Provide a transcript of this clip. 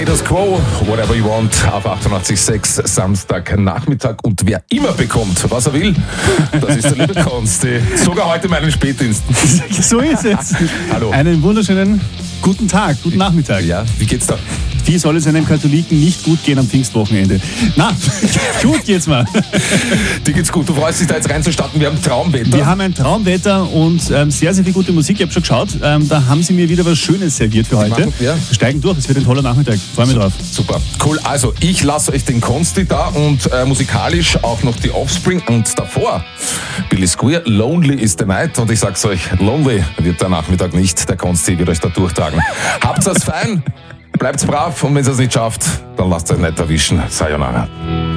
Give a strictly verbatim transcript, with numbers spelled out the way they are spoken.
Status Quo, Whatever You Want, auf achtundachtzig Komma sechs Samstagnachmittag. Und wer immer bekommt, was er will, das ist der liebe Konsti. Sogar heute meinen Spätdienst. So ist es. Hallo. Einen wunderschönen guten Tag, guten Nachmittag. Ja, wie geht's da? Wie soll es einem Katholiken nicht gut gehen am Pfingstwochenende? Na, gut geht's mal. Dir geht's gut, du freust dich da jetzt reinzustarten. Wir haben Traumwetter. Wir haben ein Traumwetter und ähm, sehr, sehr viel gute Musik. Ich habe schon geschaut, ähm, da haben sie mir wieder was Schönes serviert für heute. machen, ja. Wir steigen durch, es wird ein toller Nachmittag. Freue mich drauf. Super, cool. Also, ich lasse euch den Konsti da und äh, musikalisch auch noch die Offspring. Und davor Billy Squier, Lonely is the Night. Und ich sag's euch, Lonely wird der Nachmittag nicht. Der Konsti wird euch da durchtragen. Habt's das fein, bleibt's brav und wenn ihr es nicht schafft, dann lasst euch nicht erwischen. Sayonara.